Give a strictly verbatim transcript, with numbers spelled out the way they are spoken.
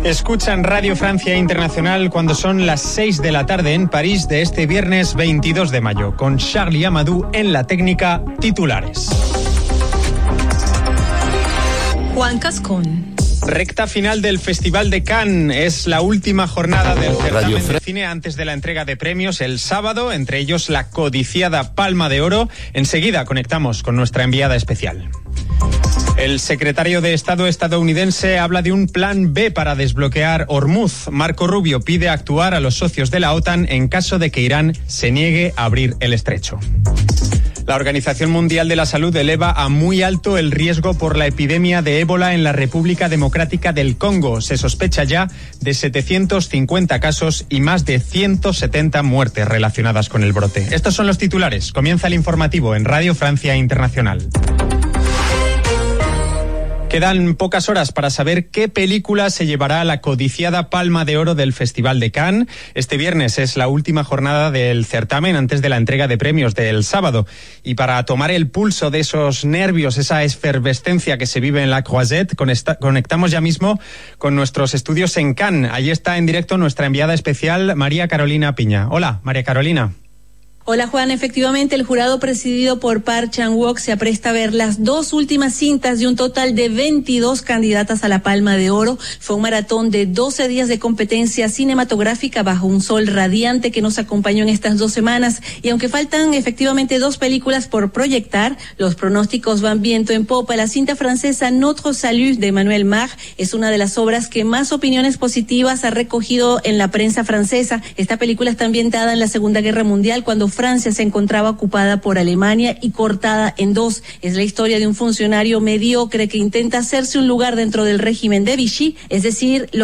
Escuchan Radio Francia Internacional cuando son las seis de la tarde en París de este viernes veintidós de mayo, con Charlie Amadou en la técnica. Titulares. Juan Cascón. Recta final del Festival de Cannes. Es la última jornada del certamen de cine antes de la entrega de premios el sábado, entre ellos la codiciada Palma de Oro. Enseguida conectamos con nuestra enviada especial. El secretario de Estado estadounidense habla de un plan B para desbloquear Hormuz. Marco Rubio pide actuar a los socios de la OTAN en caso de que Irán se niegue a abrir el estrecho. La Organización Mundial de la Salud eleva a muy alto el riesgo por la epidemia de ébola en la República Democrática del Congo. Se sospecha ya de setecientos cincuenta casos y más de ciento setenta muertes relacionadas con el brote. Estos son los titulares. Comienza el informativo en Radio Francia Internacional. Quedan pocas horas para saber qué película se llevará a la codiciada Palma de Oro del Festival de Cannes. Este viernes es la última jornada del certamen antes de la entrega de premios del sábado. Y para tomar el pulso de esos nervios, esa efervescencia que se vive en la Croisette, conectamos ya mismo con nuestros estudios en Cannes. Allí está en directo nuestra enviada especial, María Carolina Piña. Hola, María Carolina. Hola Juan, efectivamente el jurado presidido por Park Chan-wook se apresta a ver las dos últimas cintas de un total de veintidós candidatas a la Palma de Oro. Fue un maratón de doce días de competencia cinematográfica bajo un sol radiante que nos acompañó en estas dos semanas. Y aunque faltan efectivamente dos películas por proyectar, los pronósticos van viento en popa. La cinta francesa Notre Salut de Emmanuel Mar es una de las obras que más opiniones positivas ha recogido en la prensa francesa. Esta película está ambientada en la Segunda Guerra Mundial, cuando Francia se encontraba ocupada por Alemania y cortada en dos. Es la historia de un funcionario mediocre que intenta hacerse un lugar dentro del régimen de Vichy, es decir,